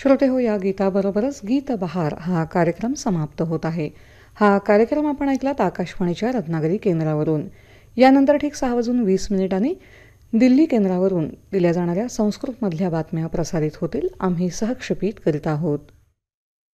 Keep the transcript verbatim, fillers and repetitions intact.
श्रोते हो, या गीताबरोबरच गीत बहार हा कार्यक्रम समाप्त होत आहे. हा कार्यक्रम आपण ऐकलात आकाशवाणीच्या रत्नागिरी केंद्रावरून. यानंतर ठीक सहा वाजून वीस मिनिटांनी दिल्ली केंद्रावरून दिल्या जाणाऱ्या संस्कृतमधल्या बातम्या प्रसारित होतील. आम्ही सहक्षेपित करीत आहोत.